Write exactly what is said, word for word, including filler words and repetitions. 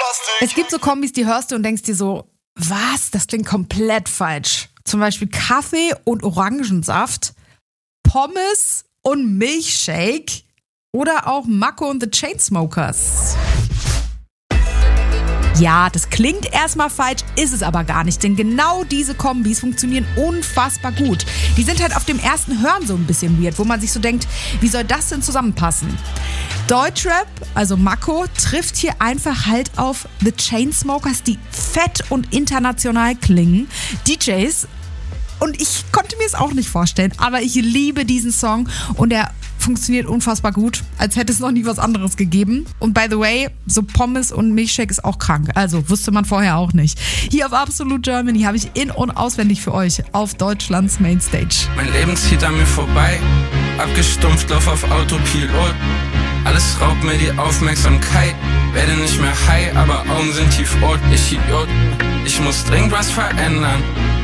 Es gibt so Kombis, die hörst du und denkst dir so, was? Das klingt komplett falsch. Zum Beispiel Kaffee und Orangensaft, Pommes und Milchshake oder auch Mako und the Chainsmokers. Ja, das klingt erstmal falsch, ist es aber gar nicht, denn genau diese Kombis funktionieren unfassbar gut. Die sind halt auf dem ersten Hören so ein bisschen weird, wo man sich so denkt, wie soll das denn zusammenpassen? Deutschrap, also Mako, trifft hier einfach halt auf The Chainsmokers, die fett und international klingen. D Js, und ich konnte mir es auch nicht vorstellen, aber ich liebe diesen Song und er funktioniert unfassbar gut, als hätte es noch nie was anderes gegeben. Und by the way, so Pommes und Milchshake ist auch krank. Also wusste man vorher auch nicht. Hier auf Absolute Germany habe ich in- und auswendig für euch auf Deutschlands Mainstage. Mein Leben zieht an mir vorbei, abgestumpft, lauf auf Autopilot. Alles raubt mir die Aufmerksamkeit, werde nicht mehr high, aber Augen sind tief rot. Ich Idiot, ich muss dringend was verändern.